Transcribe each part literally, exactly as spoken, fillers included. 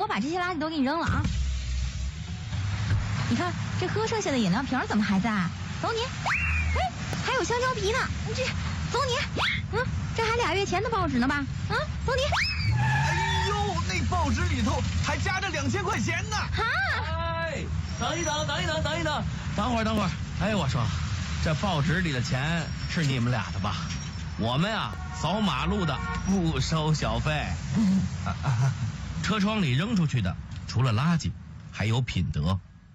把这些垃圾都给你扔了啊！你看这喝剩下的饮料瓶怎么还在？走你！哎，还有香蕉皮呢！你这，走你！嗯，这还俩月前的报纸呢吧？啊，走你！ 哎呦，那报纸里头还夹着两千块钱呢！ 哈！ 哎，等一等，等一等，等一等，等会儿，等会儿。哎，我说，这报纸里的钱是你们俩的吧？我们啊，扫马路的不收小费。啊啊、车窗里扔出去的，除了垃圾，还有品德。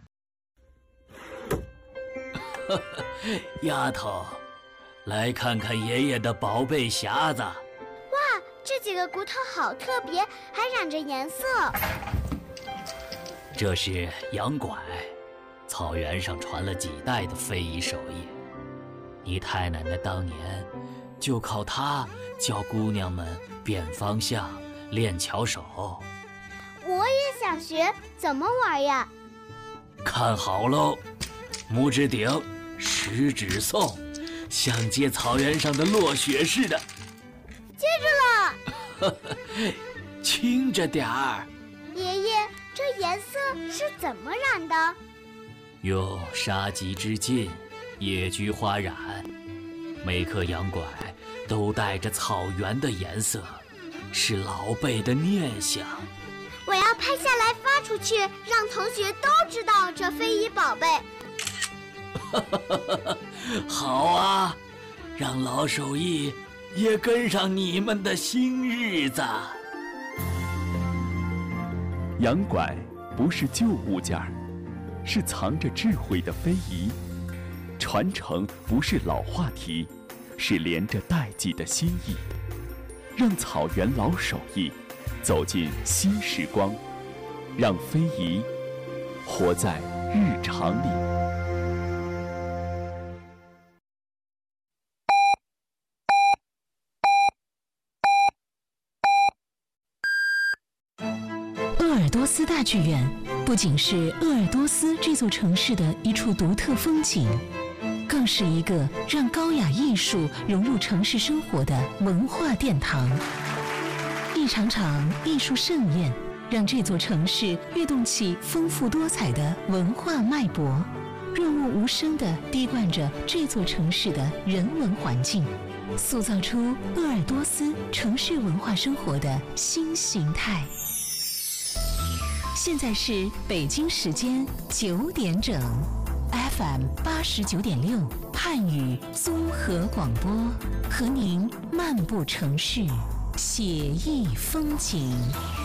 丫头，来看看爷爷的宝贝匣子。 哇，这几个骨头好特别，还染着颜色。 这是羊拐，草原上传了几代的非遗手艺。你太奶奶当年就靠它教姑娘们辨方向、练巧手。 我也想学，怎么玩呀？ 看好喽，拇指顶，食指送，像接草原上的落雪似的。 接住了！ 轻着点儿。 爷爷，这颜色是怎么染的？ 用杀鸡之劲，野菊花染。每颗羊拐都带着草原的颜色，是老辈的念想。 我要拍下来发出去，让同学都知道这非遗宝贝。 好啊，让老手艺也跟上你们的新日子。 羊拐不是旧物件儿，是藏着智慧的非遗。传承不是老话题，是连着代际的心意。让草原老手艺走进新时光，让非遗活在日常里。 鄂尔多斯大剧院不仅是鄂尔多斯这座城市的一处独特风景，更是一个让高雅艺术融入城市生活的文化殿堂。一场场艺术盛宴，让这座城市跃动起丰富多彩的文化脉搏，润物无声地滴灌着这座城市的人文环境，塑造出鄂尔多斯城市文化生活的新形态。现在是北京时间九点整 ，F M 八十九点六汉语综合广播，和您漫步城市，写意风景。